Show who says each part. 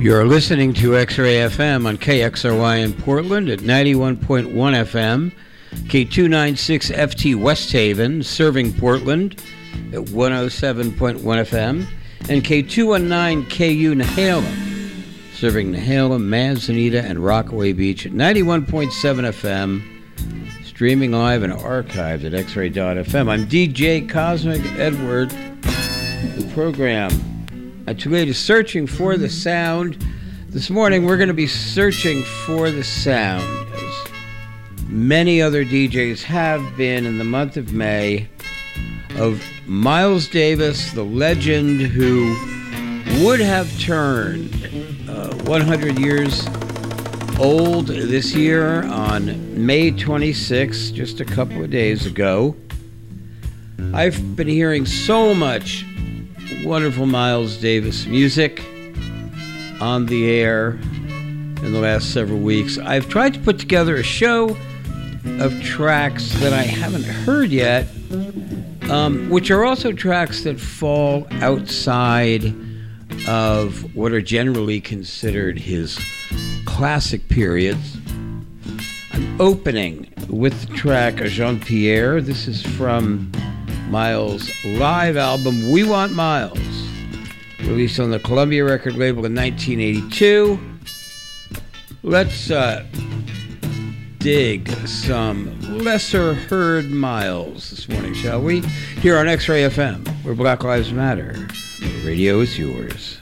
Speaker 1: You're listening to X-Ray FM on KXRY in Portland at 91.1 FM, K296FT West Haven, serving Portland at 107.1 FM, and K219KU Nehalem, serving Nehalem, Manzanita, and Rockaway Beach at 91.7 FM, streaming live and archived at xray.fm. I'm DJ Cosmic Edward. The program today is Searching for the Sound. This morning we're going to be searching for the sound, as many other DJs have been in the month of May, of Miles Davis, the legend who would have turned 100 years old this year on May 26th, just a couple of days ago. I've been hearing so much wonderful Miles Davis music on the air in the last several weeks. I've tried to put together a show of tracks that I haven't heard yet, which are also tracks that fall outside of what are generally considered his classic periods. I'm opening with the track Jean-Pierre. This is from Miles' live album, We Want Miles, released on the Columbia record label in 1982. Let's dig some lesser heard Miles this morning, shall we? Here on X-Ray FM, where Black Lives Matter. The radio is yours.